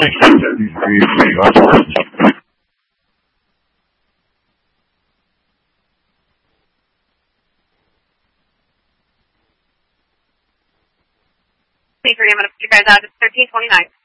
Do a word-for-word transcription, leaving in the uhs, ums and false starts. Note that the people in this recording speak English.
Please remember to guys out. It's thirteen twenty-nine.